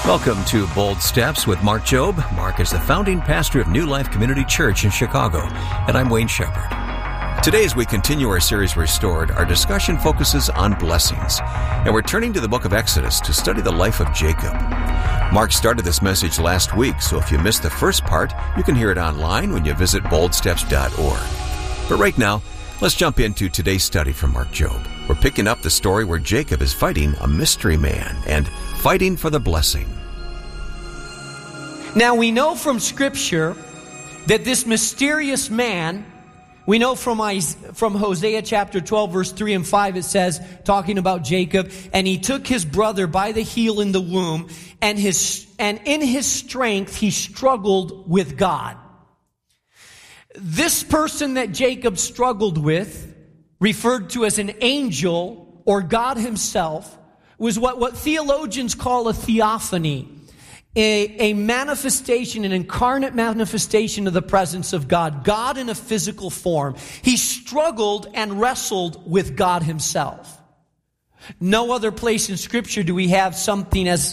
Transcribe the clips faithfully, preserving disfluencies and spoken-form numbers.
Welcome to Bold Steps with Mark Jobe. Mark is the founding pastor of New Life Community Church in Chicago, and I'm Wayne Shepherd. Today, as we continue our series Restored, our discussion focuses on blessings, and we're turning to the book of Exodus to study the life of Jacob. Mark started this message last week, so if you missed the first part, you can hear it online when you visit bold steps dot org. But right now, let's jump into today's study from Mark Jobe. We're picking up the story where Jacob is fighting a mystery man and fighting for the blessing. Now we know from Scripture that this mysterious man, we know from from Hosea chapter twelve, verse three and five, it says, talking about Jacob, and he took his brother by the heel in the womb, and his and in his strength he struggled with God. This person that Jacob struggled with, referred to as an angel or God himself, was what, what theologians call a theophany, a, a manifestation, an incarnate manifestation of the presence of God, God in a physical form. He struggled and wrestled with God himself. No other place in Scripture do we have something as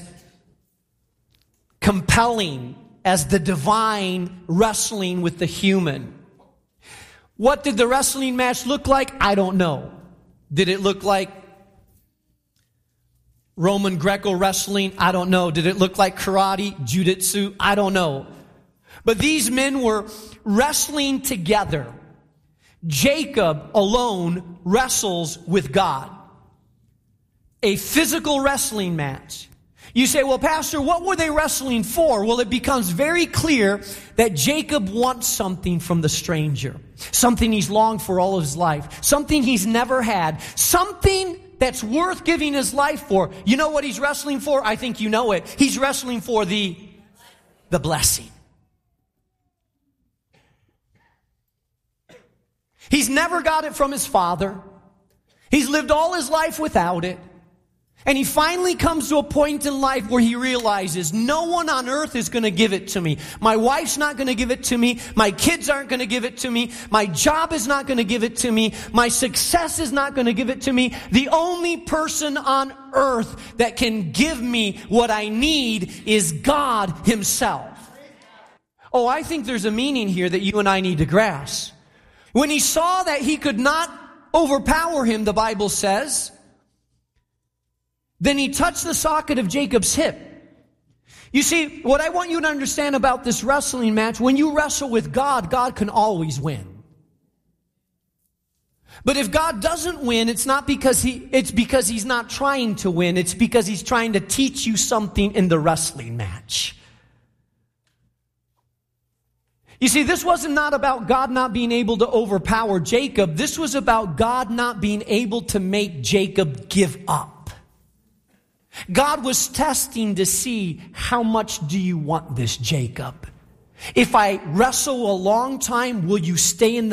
compelling as the divine wrestling with the human. What did the wrestling match look like? I don't know. Did it look like Roman Greco wrestling? I don't know. Did it look like karate, jiu-jitsu? I don't know. But these men were wrestling together. Jacob alone wrestles with God. A physical wrestling match. You say, well, Pastor, what were they wrestling for? Well, it becomes very clear that Jacob wants something from the stranger. Something he's longed for all of his life. Something he's never had. Something that's worth giving his life for. You know what he's wrestling for? I think you know it. He's wrestling for the, the blessing. He's never got it from his father. He's lived all his life without it. And he finally comes to a point in life where he realizes no one on earth is going to give it to me. My wife's not going to give it to me. My kids aren't going to give it to me. My job is not going to give it to me. My success is not going to give it to me. The only person on earth that can give me what I need is God himself. Oh, I think there's a meaning here that you and I need to grasp. When he saw that he could not overpower him, the Bible says, then he touched the socket of Jacob's hip. You see, what I want you to understand about this wrestling match, when you wrestle with God, God can always win. But if God doesn't win, it's not because he, it's because he's not trying to win. It's because he's trying to teach you something in the wrestling match. You see, this wasn't not about God not being able to overpower Jacob. This was about God not being able to make Jacob give up. God was testing to see, how much do you want this, Jacob? If I wrestle a long time, will you stay in the